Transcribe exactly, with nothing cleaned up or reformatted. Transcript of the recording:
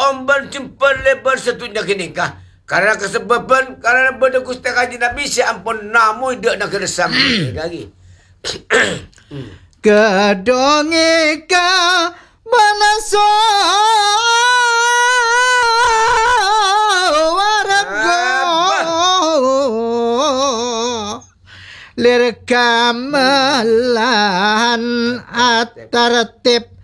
Omban simpan lebar satunya kini kah. Karena kesebaban, karena benda kusta kaji Nabi, si ampun namu tidak nak keresam. Lagi. Kedonge ka manaso warga lir kamelan atartip